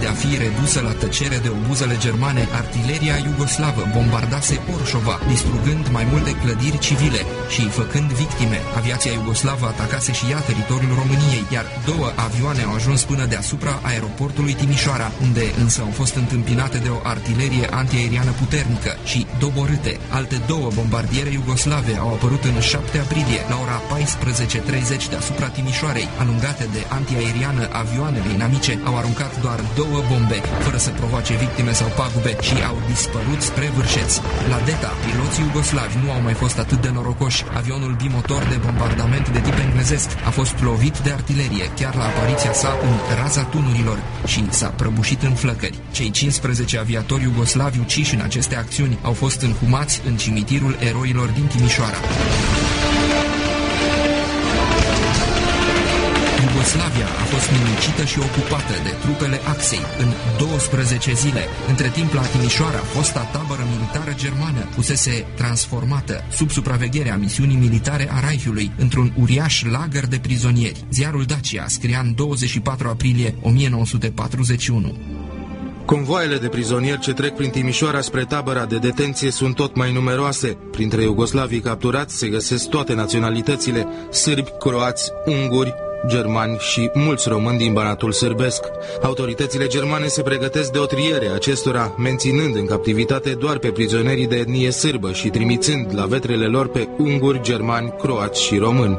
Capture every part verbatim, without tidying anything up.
de a fi redusă la tăcere de obuzele germane, artileria iugoslavă bombardase Orșova, distrugând mai multe clădiri civile și făcând victime. Aviația iugoslavă atacase și ea teritoriul României, iar două avioane au ajuns până deasupra aeroportului Timișoara, unde însă au fost întâmpinate de o artilerie antiaeriană puternică și doborâte. Alte două bombardiere iugoslave au apărut în șapte aprilie, la ora paisprezece treizeci deasupra Timișoarei. Alungate de antiaeriană, avioanele inamice au aruncat doar două bombe, fără să provoace victime sau pagube, și au dispărut spre Vârșeț. La Deta, piloții iugoslavi nu au mai fost atât de norocoși. Avionul bimotor de bombardament de tip englezesc a fost lovit de artilerie chiar la apariția sa în raza tunurilor și s-a prăbușit în flăcări. Cei cincisprezece aviatori iugoslavi uciși în aceste acțiuni au fost înhumați în cimitirul eroilor din Timișoara. Iugoslavia a fost nimicită și ocupată de trupele Axei în douăsprezece zile. Între timp, la Timișoara, fosta tabără militară germană fusese transformată sub supravegherea misiunii militare a Reichului într-un uriaș lagăr de prizonieri. Ziarul Dacia scria în douăzeci și patru aprilie o mie nouă sute patruzeci și unu. Convoaiele de prizonieri ce trec prin Timișoara spre tabăra de detenție sunt tot mai numeroase. Printre iugoslavii capturați se găsesc toate naționalitățile: sârbi, croați, unguri, germani și mulți români din Banatul sârbesc. Autoritățile germane se pregătesc de o triere a acestora, menținând în captivitate doar pe prizonierii de etnie sârbă și trimițând la vetrele lor pe unguri, germani, croați și români.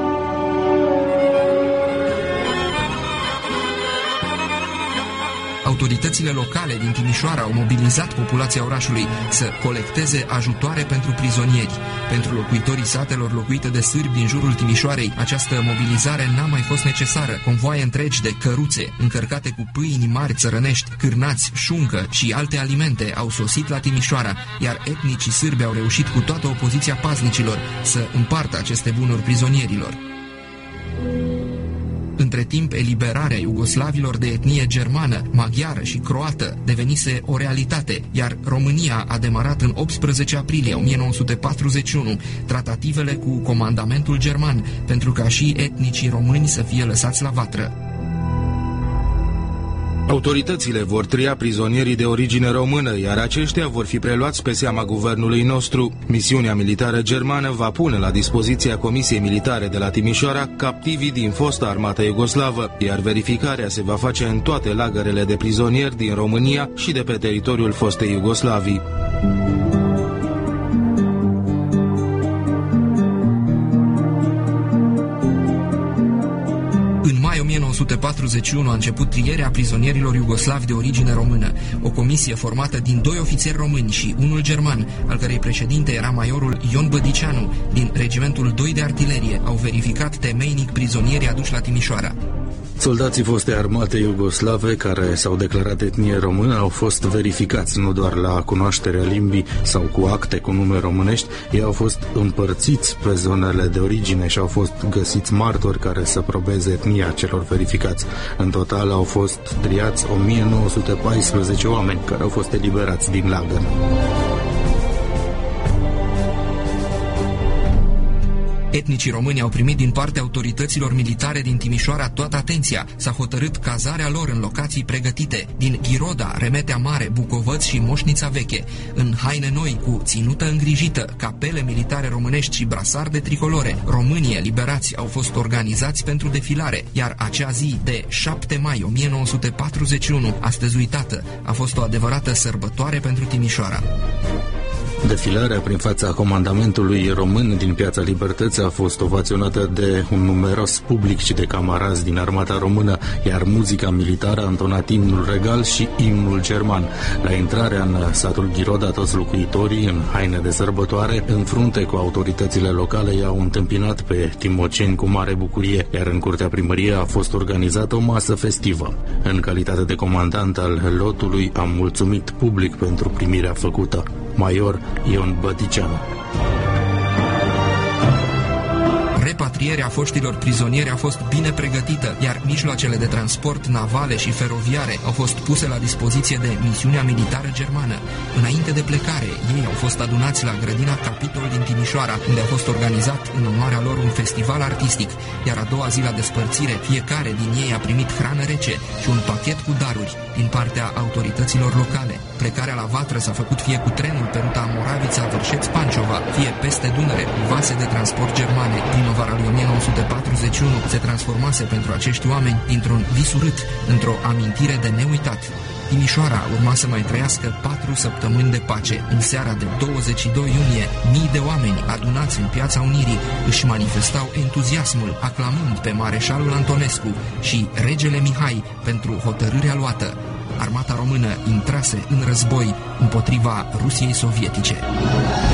Autoritățile locale din Timișoara au mobilizat populația orașului să colecteze ajutoare pentru prizonieri. Pentru locuitorii satelor locuite de sârbi din jurul Timișoarei, această mobilizare n-a mai fost necesară. Convoaie întregi de căruțe, încărcate cu pâini mari țărănești, cârnați, șuncă și alte alimente, au sosit la Timișoara, iar etnicii sârbi au reușit cu toată opoziția paznicilor să împartă aceste bunuri prizonierilor. Între timp, eliberarea iugoslavilor de etnie germană, maghiară și croată devenise o realitate, iar România a demarat în optsprezece aprilie o mie nouă sute patruzeci și unu tratativele cu comandamentul german, pentru ca și etnicii români să fie lăsați la vatră. Autoritățile vor tria prizonierii de origine română, iar aceștia vor fi preluați pe seama guvernului nostru. Misiunea militară germană va pune la dispoziția Comisiei Militare de la Timișoara captivii din fosta armată iugoslavă, iar verificarea se va face în toate lagărele de prizonieri din România și de pe teritoriul fostei Iugoslavii. o mie nouă sute patruzeci și unu a început trierea prizonierilor iugoslavi de origine română. O comisie formată din doi ofițeri români și unul german, al cărei președinte era majorul Ion Bădicianu, din regimentul doi de artilerie, au verificat temeinic prizonierii aduși la Timișoara. Soldații fostei armate iugoslave care s-au declarat etnie română au fost verificați nu doar la cunoașterea limbii sau cu acte cu nume românești, ei au fost împărțiți pe zonele de origine și au fost găsiți martori care să probeze etnia celor verificați. În total au fost triați o mie nouă sute paisprezece oameni care au fost eliberați din lagăr. Etnicii români au primit din partea autorităților militare din Timișoara toată atenția. S-a hotărât cazarea lor în locații pregătite, din Ghiroda, Remetea Mare, Bucovăț și Moșnița Veche, în haine noi, cu ținută îngrijită, capele militare românești și brasari de tricolore. Românii eliberați au fost organizați pentru defilare, iar acea zi de șapte mai o mie nouă sute patruzeci și unu, astăzi uitată, a fost o adevărată sărbătoare pentru Timișoara. Defilarea prin fața comandamentului român din Piața Libertății a fost ovaționată de un numeros public și de camarazi din armata română, iar muzica militară a întonat imnul regal și imnul german. La intrarea în satul Ghiroda, toți locuitorii, în haine de sărbătoare, în frunte cu autoritățile locale, i-au întâmpinat pe timoceni cu mare bucurie, iar în curtea primăriei a fost organizată o masă festivă. În calitate de comandant al lotului, am mulțumit public pentru primirea făcută. Major Ion Bădicianu. repatriere a foștilor prizonieri a fost bine pregătită, iar mijloacele de transport navale și feroviare au fost puse la dispoziție de misiunea militară germană. Înainte de plecare, ei au fost adunați la grădina Capitol din Timișoara, unde a fost organizat în onoarea lor un festival artistic, iar a doua zi la despărțire, fiecare din ei a primit hrană rece și un pachet cu daruri din partea autorităților locale. Plecarea la vatră s-a făcut fie cu trenul pe ruta Moravița-Vârșeț-Pancova, fie peste Dunăre, cu vase de transport germane. Primăvara lui o mie nouă sute patruzeci și unu se transformase pentru acești oameni dintr-un vis urât într-o amintire de neuitat. Timișoara urma să mai trăiască patru săptămâni de pace. În seara de douăzeci și doi iunie, mii de oameni adunați în Piața Unirii își manifestau entuziasmul, aclamând pe mareșalul Antonescu și regele Mihai pentru hotărârea luată. Armata română intrase în război împotriva Rusiei sovietice.